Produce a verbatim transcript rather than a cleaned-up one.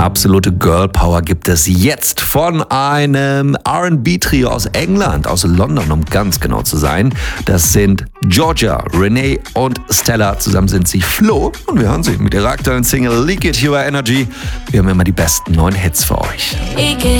Absolute Girl Power gibt es jetzt von einem R and B-Trio aus England, aus London, um ganz genau zu sein. Das sind Georgia, Renee und Stella. Zusammen sind sie Flo und wir hören sie mit ihrer aktuellen Single Leak It Your Energy. Wir haben immer die besten neuen Hits für euch.